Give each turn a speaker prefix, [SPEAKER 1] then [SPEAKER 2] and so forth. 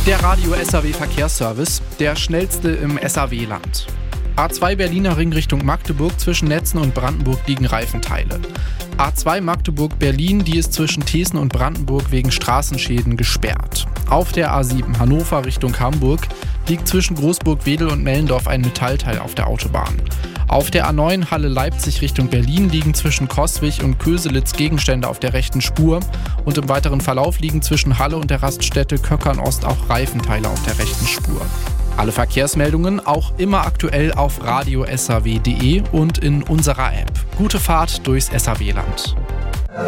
[SPEAKER 1] Der Radio SAW Verkehrsservice, der schnellste im SAW-Land. A2 Berliner Ring Richtung Magdeburg, zwischen Netzen und Brandenburg liegen Reifenteile. A2 Magdeburg-Berlin, die ist zwischen Thesen und Brandenburg wegen Straßenschäden gesperrt. Auf der A7 Hannover Richtung Hamburg liegt zwischen Großburg-Wedel und Mellendorf ein Metallteil auf der Autobahn. Auf der A9 Halle-Leipzig Richtung Berlin liegen zwischen Coswig und Köselitz Gegenstände auf der rechten Spur und im weiteren Verlauf liegen zwischen Halle und der Raststätte Köckern-Ost auch Reifenteile auf der rechten Spur. Alle Verkehrsmeldungen auch immer aktuell auf radio-saw.de und in unserer App. Gute Fahrt durchs SAW-Land.